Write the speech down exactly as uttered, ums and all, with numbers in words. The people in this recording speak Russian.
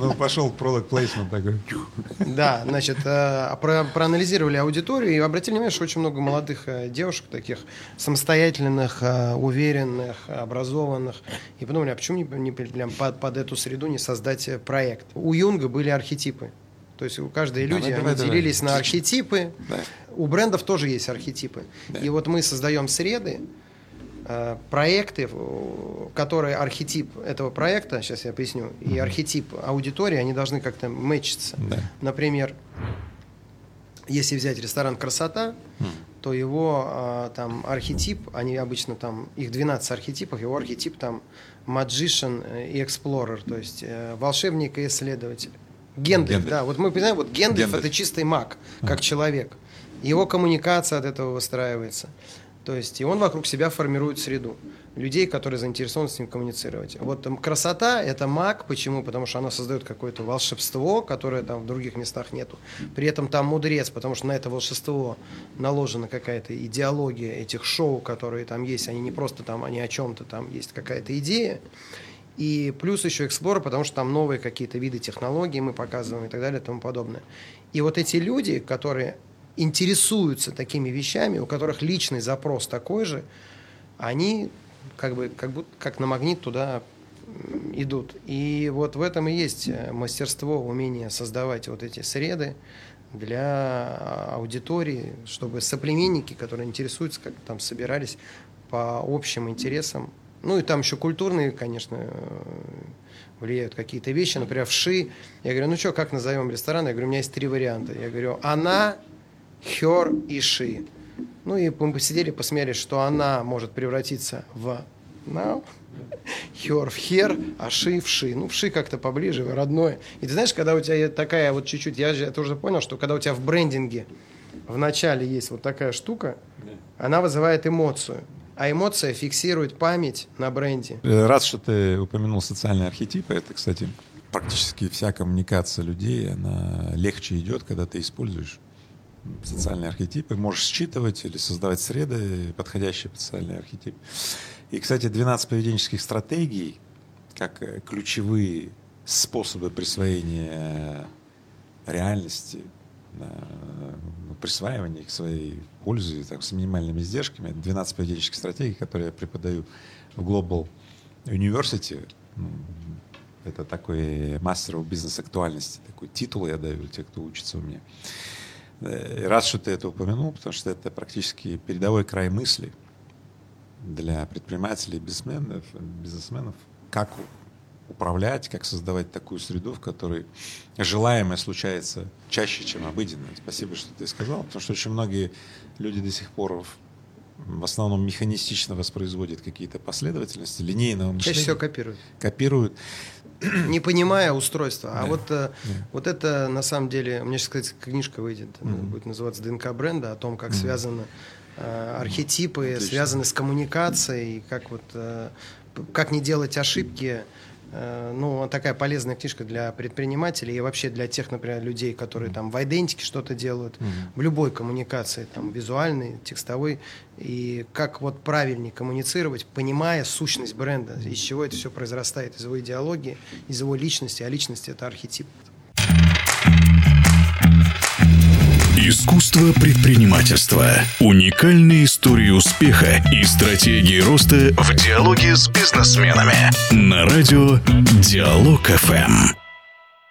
Ну, пошел product placement такой. Да, значит, про, проанализировали аудиторию и обратили внимание, что очень много молодых девушек, таких самостоятельных, уверенных, образованных. И подумали, а почему не, не прям под, под эту среду не создать проект? У Юнга были архетипы. То есть у каждой люди давай, они давай, делились давай. на архетипы. Да. У брендов тоже есть архетипы. Да. И вот мы создаем среды, проекты, которые архетип этого проекта, сейчас я поясню, и архетип аудитории, они должны как-то мэчиться. Да. Например, если взять ресторан «Красота», mm. то его там архетип, они обычно там, их двенадцать архетипов, его архетип там magician и explorer, то есть волшебник и исследователь. Гендальф, Гендальф. Да, вот мы понимаем, вот Гендальф, Гендальф это чистый маг, как mm. человек. Его коммуникация от этого выстраивается. То есть, и он вокруг себя формирует среду людей, которые заинтересованы с ним коммуницировать. Вот там красота – это маг. Почему? Потому что она создает какое-то волшебство, которое там в других местах нету. При этом там мудрец, потому что на это волшебство наложена какая-то идеология этих шоу, которые там есть. Они не просто там, они о чем-то, там есть какая-то идея. И плюс еще эксплорер, потому что там новые какие-то виды технологий мы показываем и так далее и тому подобное. И вот эти люди, которые интересуются такими вещами, у которых личный запрос такой же, они как бы как будто как на магнит туда идут. И вот в этом и есть мастерство, умение создавать вот эти среды для аудитории, чтобы соплеменники, которые интересуются, как там собирались по общим интересам. Ну и там еще культурные, конечно, влияют какие-то вещи. Например, вши. Я говорю, ну что, как назовем ресторан? Я говорю, у меня есть три варианта. Я говорю, она, хер и ши. Ну и мы посидели, посмеялись, что она может превратиться в now, хер в хер, а ши в ши. Ну, вши как-то поближе, родное. И ты знаешь, когда у тебя такая вот чуть-чуть, я же это уже понял, что когда у тебя в брендинге в начале есть вот такая штука, она вызывает эмоцию. А эмоция фиксирует память на бренде. Рад, что ты упомянул социальные архетипы. Это, кстати, практически вся коммуникация людей, она легче идет, когда ты используешь социальные архетипы. Можешь считывать или создавать среды, подходящие под социальные архетипы. И, кстати, двенадцать поведенческих стратегий, как ключевые способы присвоения реальности, присваивания их своей пользы так, с минимальными издержками. двенадцать поведенческих стратегий, которые я преподаю в Global University. Это такой мастер в бизнес-актуальности. Такой титул я даю те, кто учится у меня. И рад, что ты это упомянул, потому что это практически передовой край мысли для предпринимателей, бизнесменов, бизнесменов, как управлять, как создавать такую среду, в которой желаемое случается чаще, чем обыденное. Спасибо, что ты сказал, потому что очень многие люди до сих пор в основном механистично воспроизводят какие-то последовательности, линейного мышления. Чаще всего копируют. Копируют. Не понимая устройства. Да. А вот, да. вот это, на самом деле, у меня сейчас, кстати, книжка выйдет, mm-hmm. будет называться «ДНК бренда», о том, как mm-hmm. связаны э, архетипы, Отлично. связаны с коммуникацией, как, вот, э, как не делать ошибки. Ну, такая полезная книжка для предпринимателей и вообще для тех, например, людей, которые там в идентике что-то делают, mm-hmm. в любой коммуникации, там, визуальной, текстовой, и как вот правильнее коммуницировать, понимая сущность бренда, из чего это все произрастает, из его идеологии, из его личности, а личность — это архетип. Искусство предпринимательства. Уникальные истории успеха и стратегии роста в диалоге с бизнесменами. На радио Диалог эф эм.